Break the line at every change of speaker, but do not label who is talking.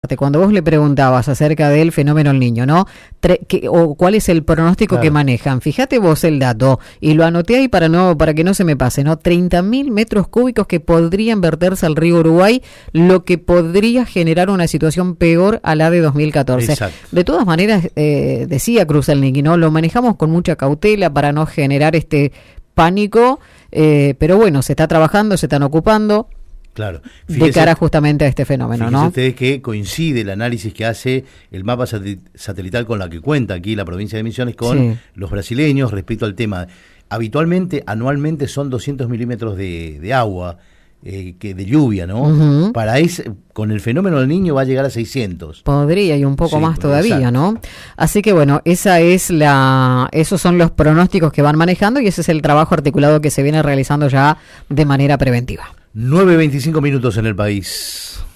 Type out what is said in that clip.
Cuando vos le preguntabas acerca del fenómeno El Niño, ¿no? O cuál es el pronóstico que manejan. Fíjate vos el dato, y lo anoté ahí para que no se me pase, ¿no? 30.000 metros cúbicos que podrían verterse al río Uruguay, lo que podría generar una situación peor a la de 2014.
Exacto.
De todas maneras, decía Kruselnik, ¿no? Lo manejamos con mucha cautela para no generar este pánico, pero bueno, se está trabajando, se están ocupando.
Claro.
De cara justamente a este fenómeno, ¿no?
Fíjense ustedes que coincide el análisis que hace el mapa satelital con la que cuenta aquí la provincia de Misiones con los brasileños respecto al tema. Habitualmente, anualmente son 200 milímetros de agua, de lluvia, ¿no? Uh-huh. Con el fenómeno del Niño va a llegar a 600.
Podría, y un poco más todavía, exacto. ¿No? Así que bueno, esos son los pronósticos que van manejando y ese es el trabajo articulado que se viene realizando ya de manera preventiva.
9:25 minutos en el país.